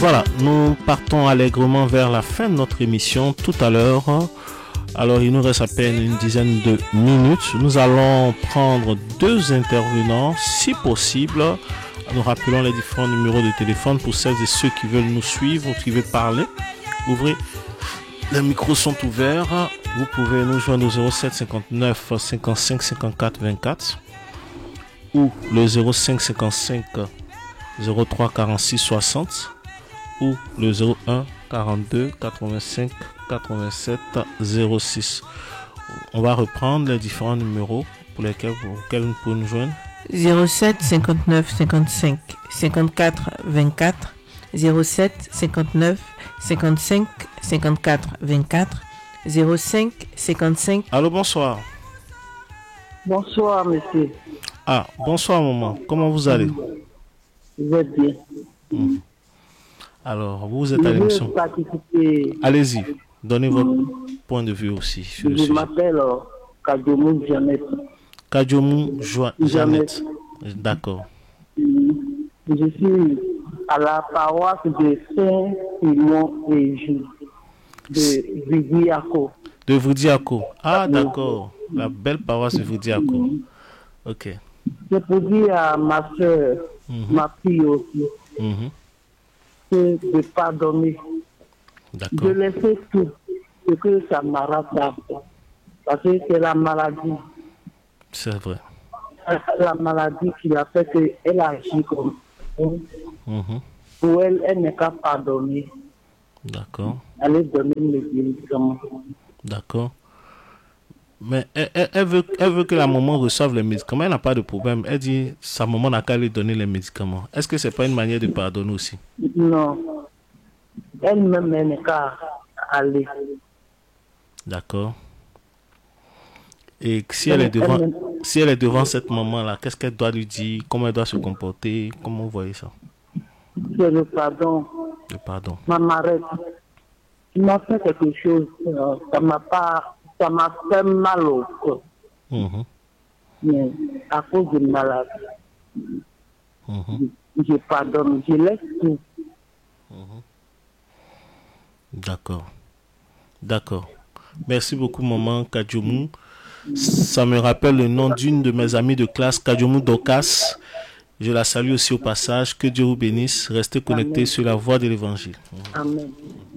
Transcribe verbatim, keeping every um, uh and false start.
Voilà, nous partons allègrement vers la fin de notre émission tout à l'heure. Alors, il nous reste à peine une dizaine de minutes. Nous allons prendre deux intervenants, si possible. Nous rappelons les différents numéros de téléphone pour celles et ceux qui veulent nous suivre ou qui veulent parler. Ouvrez, les micros sont ouverts. Vous pouvez nous joindre au zéro sept cinquante-neuf cinquante-cinq cinquante-quatre vingt-quatre ou le zéro cinq cinquante-cinq zéro trois quarante-six soixante ou le zéro un quarante-deux quatre-vingt-cinq quatre-vingt-sept zéro six. On va reprendre les différents numéros pour lesquels vous, auxquels vous pouvez nous joindre. zéro sept cinquante-neuf cinquante-cinq cinquante-quatre vingt-quatre, zéro sept cinquante-neuf cinquante-cinq cinquante-quatre vingt-quatre, zéro cinq cinquante-cinq. Allô, bonsoir. Bonsoir, monsieur. Ah, bonsoir, maman. Comment vous allez? Je vais bien. Mmh. Alors, vous êtes à l'émission. Participer... Allez-y, donnez votre mmh. point de vue aussi sur le je sujet. Je m'appelle euh, Kadjomou Janet. Kadjomou Janet. D'accord. Je suis à la paroisse de Saint-Simon et Jules de Vidiaco. De Vidiaco. Ah, d'accord. La belle paroisse de Vidiaco. Mmh. Ok. Je peux dire à ma soeur, mmh. ma fille aussi, mmh. que de pardonner, de laisser tout ce que ça m'arrache, parce que c'est la maladie. C'est vrai. La maladie qui a fait qu'elle agit comme ça. Mmh. Pour elle, elle n'est qu'à pardonner. D'accord. Elle est donnée les médicaments. D'accord. Mais elle, elle, elle, veut, elle veut que la maman reçoive les médicaments. Elle n'a pas de problème. Elle dit sa maman n'a qu'à lui donner les médicaments. Est-ce que ce n'est pas une manière de pardonner aussi? Non. Elle-même, elle n'est qu'à aller. D'accord. Et si elle, elle est devant, elle, si elle est devant cette maman-là, qu'est-ce qu'elle doit lui dire? Comment elle doit se comporter? Comment vous voyez ça? C'est le pardon. Le pardon. Maman, arrête. Tu m'as fait quelque chose. Ça m'a pas... Ça m'a fait mal au corps. Mmh. Mais à cause de maladie, mmh. je, je pardonne, je laisse tout. Mmh. D'accord. D'accord. Merci beaucoup, maman Kadjomou. Ça me rappelle le nom d'une de mes amies de classe, Kadjomou Dokas. Je la salue aussi au passage. Que Dieu vous bénisse. Restez connectés sur la voie de l'évangile. Amen.